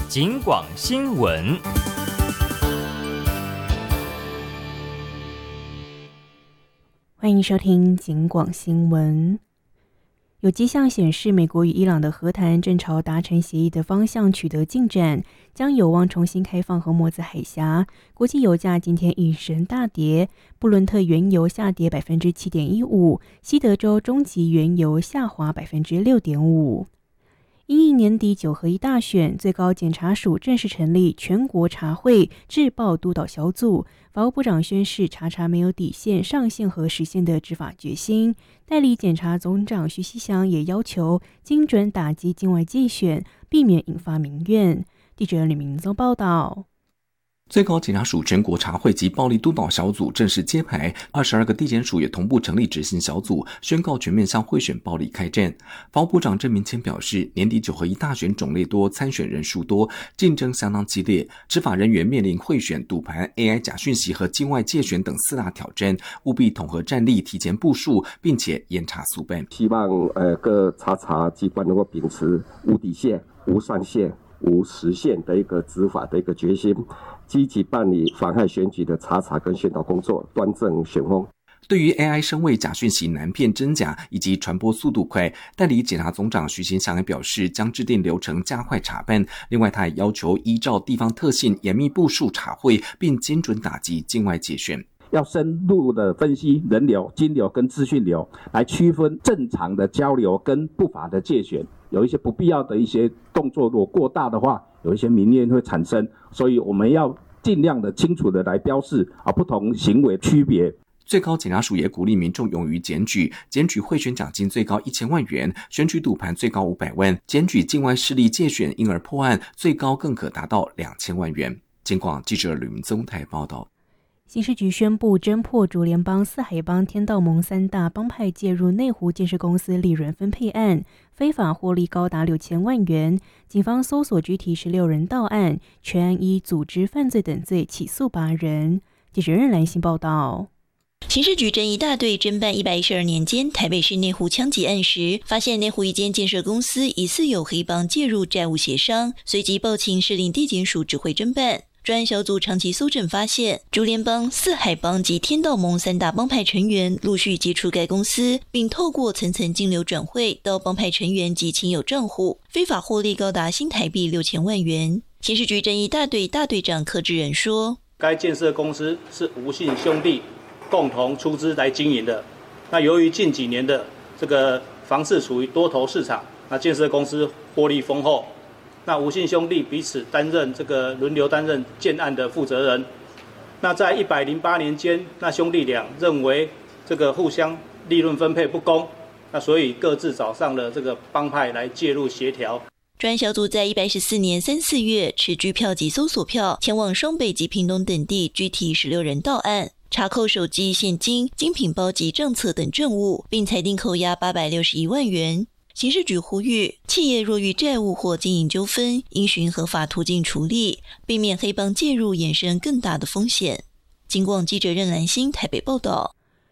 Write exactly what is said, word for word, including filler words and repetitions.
警广新闻。 欢迎收听警广新闻。有迹象显示，美国与伊朗的和谈正朝达成协议的方向取得进展，将有望重新开放荷默兹海峡。国际油价今天应声大跌，布伦特原油下跌 百分之七点一五， 西德州中级原油下滑 百分之六点五。因应年底九合一大选，最高检察署正式成立全国查会治暴督导小组。法务部长宣示，查查没有底线、上限和实现的执法决心。代理检察总长徐熙祥也要求精准打击境外介选，避免引发民怨。记者李明宗报道。 最高检察署全国查会及暴力督导小组正式揭牌，二十二个地检署也同步成立执行小组，宣告全面向贿选暴力开战。法务部长郑明谦表示，年底九合一大选种类多，参选人数多，竞争相当激烈，执法人员面临贿选、赌盘、A I 假讯息和境外介选等四大挑战，务必统合战力，提前部署，并且严查速办。 希望呃各查查机关能够秉持无底线、无上限、无时限的一个执法的一个决心，积极办理妨害选举的查查跟宣导工作，端正选风。 对于 A I 声位假讯息难辨真假以及传播速度快，代理检察总长徐欣祥也表示，将制定流程加快查办。另外，他也要求依照地方特性严密部署查会，并精准打击境外介选。 要深入的分析人流、金流跟资讯流，来区分正常的交流跟不法的介选。有一些不必要的一些动作，如果过大的话，有一些民怨会产生，所以我们要尽量的清楚的来标示啊不同行为区别。 最高检察署也鼓励民众勇于检举，检举贿选奖金最高一千万元，选举赌盘最高五百万，检举境外势力介选因而破案，最高更可达到两千万元。警广记者吕明宗台报道。 刑事局宣布侦破竹联帮、四海帮、天道盟三大帮派介入内湖建设公司利润分配案，非法获利高达六千万元。警方搜索拘提十六人到案，全案依组织犯罪等罪起诉八人。记者任兰心报道。 刑事局侦一大队侦办一百一十二年间台北市内湖枪击案时，发现内湖一间建设公司疑似有黑帮介入债务协商，随即报请士林地检署指挥侦办。专案小组长期搜证发现，竹联帮、四海帮及天道盟三大帮派成员陆续接触该公司，并透过层层金流转汇到帮派成员及亲友账户，非法获利高达新台币六千万元。刑事局侦一大队大队长柯志仁说， 该建设公司是吴姓兄弟共同出资来经营的。那由于近几年的这个房市处于多头市场，那建设公司获利丰厚，那吴姓兄弟彼此担任这个轮流担任建案的负责人。那在一百零八年间，那兄弟俩认为这个互相利润分配不公，那所以各自找上了这个帮派来介入协调。 专案小组在一百一十四年三四月持拘票及搜索票前往双北及屏东等地拘提十六人到案，查扣手机、现金、精品包及账册等证物，并裁定扣押八百六十一万元。刑事局呼吁，企业若遇债务或经营纠纷，应循合法途径处理，避免黑帮介入衍生更大的风险。警广记者任兰心台北报道。